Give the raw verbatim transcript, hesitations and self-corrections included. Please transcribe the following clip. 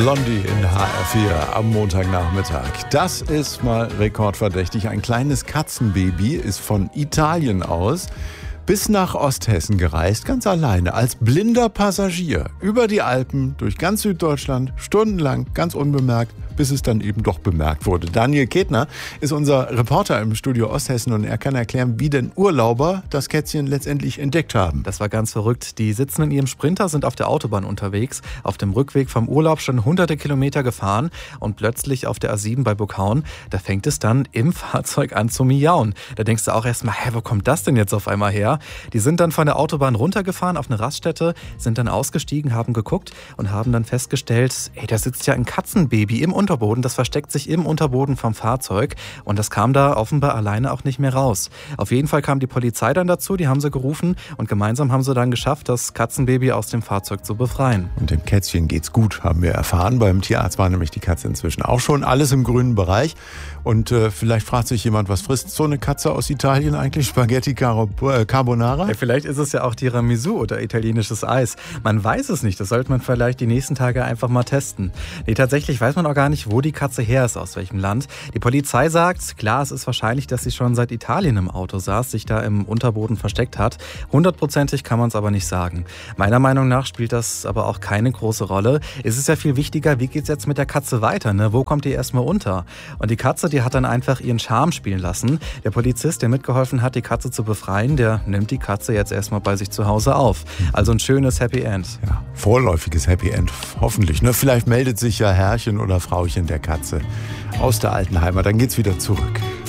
Blondie in H R vier am Montagnachmittag. Das ist mal rekordverdächtig. Ein kleines Katzenbaby ist von Italien aus bis nach Osthessen gereist, ganz alleine, als blinder Passagier. Über die Alpen, durch ganz Süddeutschland, stundenlang, ganz unbemerkt, bis es dann eben doch bemerkt wurde. Daniel Ketner ist unser Reporter im Studio Osthessen und er kann erklären, wie denn Urlauber das Kätzchen letztendlich entdeckt haben. Das war ganz verrückt. Die sitzen in ihrem Sprinter, sind auf der Autobahn unterwegs, auf dem Rückweg vom Urlaub schon hunderte Kilometer gefahren und plötzlich auf der A sieben bei Burghauen, da fängt es dann im Fahrzeug an zu miauen. Da denkst du auch erstmal, hä, wo kommt das denn jetzt auf einmal her? Die sind dann von der Autobahn runtergefahren auf eine Raststätte, sind dann ausgestiegen, haben geguckt und haben dann festgestellt, ey, da sitzt ja ein Katzenbaby im Unterboden, das versteckt sich im Unterboden vom Fahrzeug und das kam da offenbar alleine auch nicht mehr raus. Auf jeden Fall kam die Polizei dann dazu, die haben sie gerufen und gemeinsam haben sie dann geschafft, das Katzenbaby aus dem Fahrzeug zu befreien. Und dem Kätzchen geht's gut, haben wir erfahren. Beim Tierarzt war nämlich die Katze inzwischen auch schon. Alles im grünen Bereich. Und äh, vielleicht fragt sich jemand, was frisst so eine Katze aus Italien eigentlich? Spaghetti Carbonara? Ja, vielleicht ist es ja auch Tiramisu oder italienisches Eis. Man weiß es nicht, das sollte man vielleicht die nächsten Tage einfach mal testen. Nee, tatsächlich weiß man auch gar nicht, wo die Katze her ist, aus welchem Land. Die Polizei sagt, klar, es ist wahrscheinlich, dass sie schon seit Italien im Auto saß, sich da im Unterboden versteckt hat. Hundertprozentig kann man es aber nicht sagen. Meiner Meinung nach spielt das aber auch keine große Rolle. Es ist ja viel wichtiger, wie geht's jetzt mit der Katze weiter, ne? Wo kommt die erstmal unter? Und die Katze, die hat dann einfach ihren Charme spielen lassen. Der Polizist, der mitgeholfen hat, die Katze zu befreien, der nimmt die Katze jetzt erstmal bei sich zu Hause auf. Also ein schönes Happy End. Ja, vorläufiges Happy End, hoffentlich. Ne? Vielleicht meldet sich ja Herrchen oder Frauchen der Katze aus der alten Heimat. Dann geht's wieder zurück.